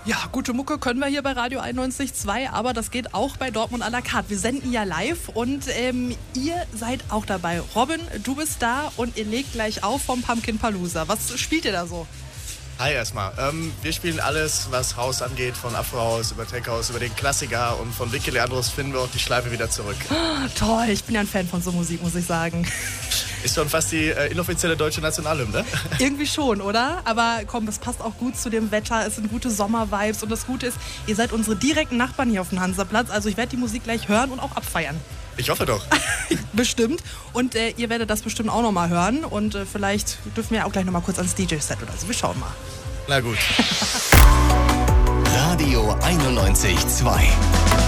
Ja, gute Mucke können wir hier bei Radio 91.2, aber das geht auch bei Dortmund à la carte. Wir senden ja live und ihr seid auch dabei. Robin, du bist da und ihr legt gleich auf vom Pumpkin Palooza. Was spielt ihr da so? Hi erstmal. Wir spielen alles, was Haus angeht, von Afro House über Tech House, über den Klassiker, und von Vicky Leandros finden wir auch die Schleife wieder zurück. Oh, toll, ich bin ja ein Fan von so Musik, muss ich sagen. Ist schon fast die inoffizielle deutsche Nationalhymne. Irgendwie schon, oder? Aber komm, das passt auch gut zu dem Wetter, es sind gute Sommervibes und das Gute ist, ihr seid unsere direkten Nachbarn hier auf dem Hansaplatz, also ich werde die Musik gleich hören und auch abfeiern. Ich hoffe doch. Bestimmt. Und ihr werdet das bestimmt auch nochmal hören. Und vielleicht dürfen wir auch gleich nochmal kurz ans DJ-Set oder so. Wir schauen mal. Na gut. Radio 91.2